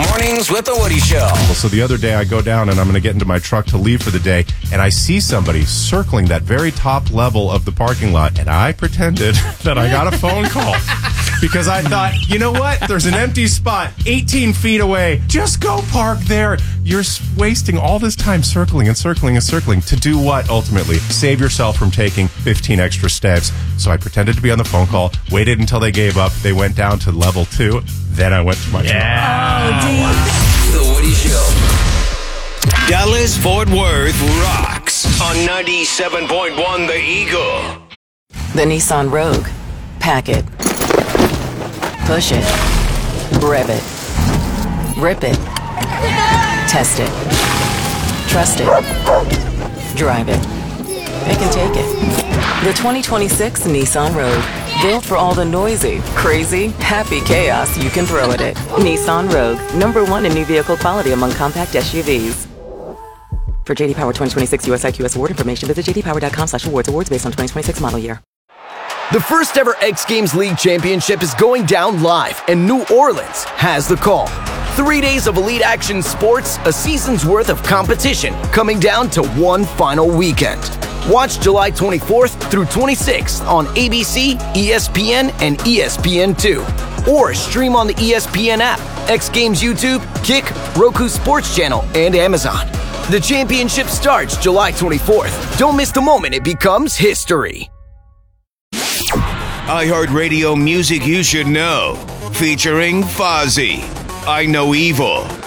Mornings with the Woody Show. So the other day I go down and I'm going to get into my truck to leave for the day, and I see somebody circling that very top level of the parking lot, and I pretended that I got a phone call. Because I thought, you know what? There's an empty spot 18 feet away. Just go park there. You're wasting all this time circling and circling and circling to do what, ultimately? Save yourself from taking 15 extra steps. So I pretended to be on the phone call, waited until they gave up. They went down to level 2. Then I went to my truck. The Woody Show. Dallas-Fort Worth rocks on 97.1 The Eagle. The Nissan Rogue. Pack it. Push it. Rev it. Rip it. Test it. Trust it. Drive it. Pick and take it. The 2026 Nissan Rogue. Built for all the noisy, crazy, happy chaos you can throw at it. Nissan Rogue. #1 in new vehicle quality among compact SUVs. For JD Power 2026 US IQS award information, visit jdpower.com/awards. Awards based on 2026 model year. The first ever X Games League Championship is going down live, and New Orleans has the call. 3 days of elite action sports, a season's worth of competition, coming down to one final weekend. Watch July 24th through 26th on ABC, ESPN, and ESPN2. Or stream on the ESPN app, X Games YouTube, Kick, Roku Sports Channel, and Amazon. The championship starts July 24th. Don't miss the moment it becomes history. iHeartRadio music you should know. Featuring Fozzy, I Know Evil,